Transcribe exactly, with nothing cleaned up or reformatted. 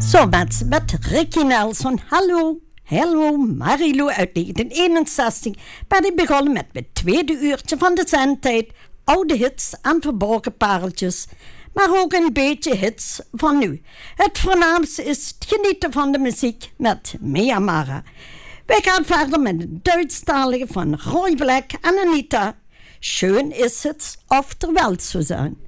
Zo mensen, met Ricky Nelson. Hallo, hallo, Marilo uit negentien eenenzestig ben ik begonnen met mijn tweede uurtje van de zendtijd. Oude hits en verborgen pareltjes, maar ook een beetje hits van nu. Het voornaamste is het genieten van de muziek met Mia Mara. Wij gaan verder met de Duitsstalige van Roy Black en Anita. Schön is het, oftewel zo zijn.